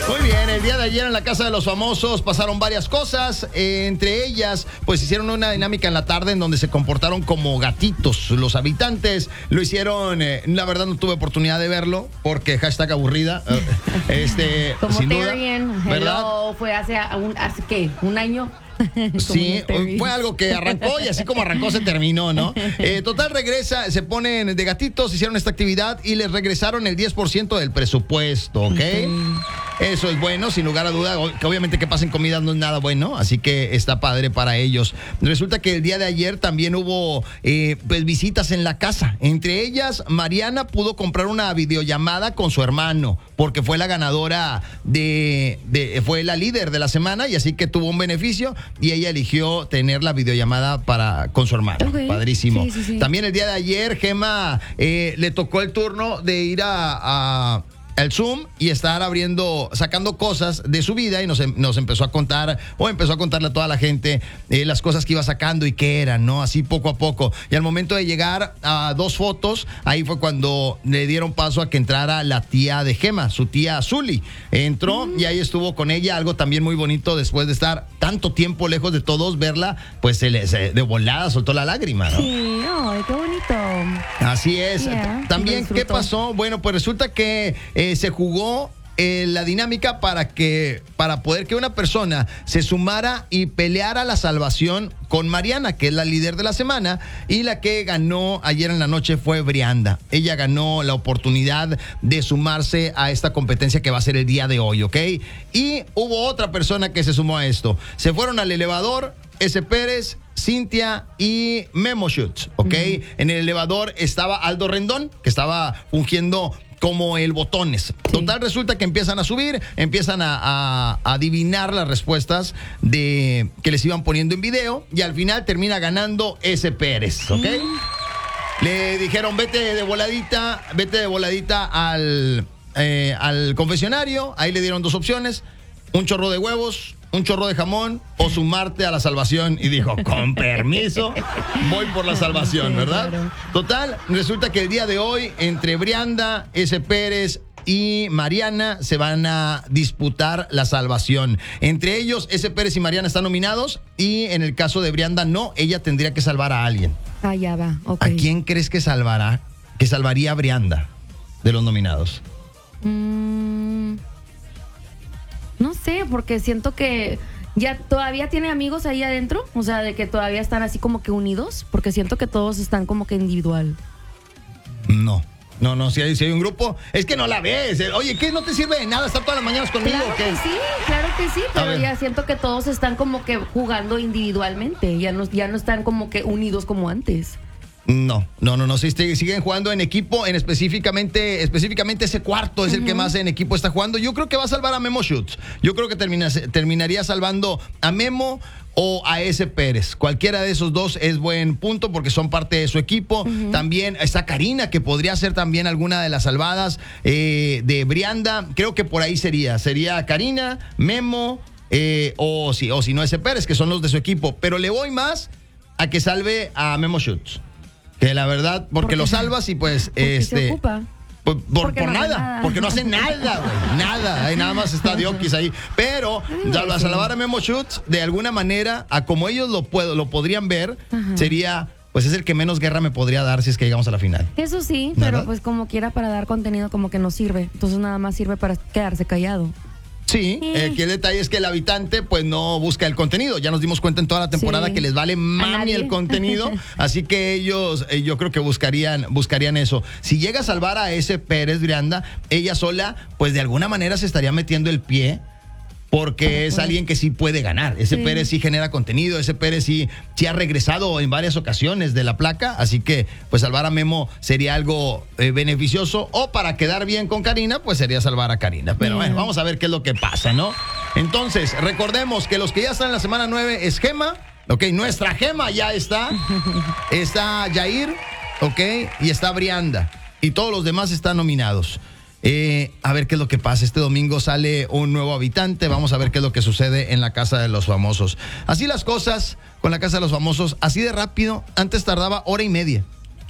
Muy bien, el día de ayer en la Casa de los Famosos pasaron varias cosas. Entre ellas, pues hicieron una dinámica en la tarde en donde se comportaron como gatitos. Los habitantes lo hicieron, la verdad no tuve oportunidad de verlo porque hashtag aburrida. Como sin duda, Tyrion, ¿verdad? fue hace ¿qué? ¿Un año? Sí, fue algo que arrancó y así como arrancó se terminó, ¿no? Total regresa, se ponen de gatitos, hicieron esta actividad y les regresaron el 10% del presupuesto, ¿ok? Eso es bueno, sin lugar a duda, que obviamente que pasen comida no es nada bueno, así que está padre para ellos. Resulta que el día de ayer también hubo pues visitas en la casa, entre ellas Mariana pudo comprar una videollamada con su hermano, porque fue la ganadora fue la líder de la semana y así que tuvo un beneficio y ella eligió tener la videollamada con su hermano. Okay. Padrísimo. Sí. También el día de ayer, Gema le tocó el turno de ir al Zoom y estar sacando cosas de su vida y nos empezó a contar, o empezó a contarle a toda la gente las cosas que iba sacando y qué eran, ¿no? Así poco a poco. Y al momento de llegar a 2 fotos, ahí fue cuando le dieron paso a que entrara la tía de Gema, su tía Zuli. Entró y ahí estuvo con ella, algo también muy bonito después de estar tanto tiempo lejos de todos, verla, pues de volada soltó la lágrima, ¿no? Sí, ay, qué bonito. Así es. También, ¿qué pasó? Bueno, pues resulta que se jugó la dinámica para poder que una persona se sumara y peleara la salvación con Mariana, que es la líder de la semana, y la que ganó ayer en la noche fue Brianda. Ella ganó la oportunidad de sumarse a esta competencia que va a ser el día de hoy, ¿ok? Y hubo otra persona que se sumó a esto. Se fueron al elevador, S. Pérez, Cintia y Memo Schutz, ¿ok? En el elevador estaba Aldo Rendón, que estaba fungiendo como el botones. Sí. Total, resulta que empiezan a subir, empiezan a adivinar las respuestas que les iban poniendo en video y al final termina ganando S. Pérez, ¿ok? Le dijeron, vete de voladita al confesionario. Ahí le dieron 2 opciones, un chorro de huevos, un chorro de jamón o sumarte a la salvación, y dijo, con permiso, voy por la salvación, ¿verdad? Claro. Total, resulta que el día de hoy entre Brianda, S. Pérez y Mariana se van a disputar la salvación. Entre ellos, S. Pérez y Mariana están nominados y en el caso de Brianda no, ella tendría que salvar a alguien. Ah, ya va, ok. ¿A quién crees que salvaría a Brianda de los nominados? No sé, porque siento que ya todavía tiene amigos ahí adentro, o sea, de que todavía están así como que unidos, porque siento que todos están como que individual. No, si hay un grupo, es que no la ves. Oye, ¿qué no te sirve de nada estar todas las mañanas conmigo? Claro que sí, pero ya siento que todos están como que jugando individualmente, ya no están como que unidos como antes. No, siguen jugando en equipo, específicamente ese cuarto es el que más en equipo está jugando. Yo creo que va a salvar a Memo Schutz. Yo creo que terminaría salvando a Memo o a S. Pérez. Cualquiera de esos dos es buen punto porque son parte de su equipo. También está Karina, que podría ser también alguna de las salvadas de Brianda. Creo que por ahí sería Karina, Memo o si no S. Pérez, que son los de su equipo. Pero le voy más a que salve a Memo Schutz. Que la verdad, porque lo salvas y pues se ocupa. Por nada, porque no hace nada, güey, nada, nada más está Diokis ahí. Pero a salvar a Memo Schutz, de alguna manera, a como ellos lo podrían ver, sería, pues es el que menos guerra me podría dar si es que llegamos a la final. Eso sí, ¿verdad? Pero pues como quiera para dar contenido como que no sirve, entonces nada más sirve para quedarse callado. Sí, que el detalle es que el habitante pues no busca el contenido. Ya nos dimos cuenta en toda la temporada que les vale mami el contenido. Así que ellos, yo creo que buscarían eso. Si llega a salvar a S. Pérez Brianda, ella sola, pues de alguna manera se estaría metiendo el pie. Porque es alguien que sí puede ganar. Ese Pérez sí genera contenido. Ese Pérez sí ha regresado en varias ocasiones de la placa. Así que, pues, salvar a Memo sería algo beneficioso. O para quedar bien con Karina, pues sería salvar a Karina. Pero bueno, vamos a ver qué es lo que pasa, ¿no? Entonces, recordemos que los que ya están en la semana 9 es Gema. Ok, nuestra Gema ya está. Está Yair, ok, y está Brianda. Y todos los demás están nominados. A ver qué es lo que pasa. Este domingo sale un nuevo habitante. Vamos a ver qué es lo que sucede en la Casa de los Famosos. Así las cosas con la Casa de los Famosos, así de rápido. Antes tardaba 1 hora y media.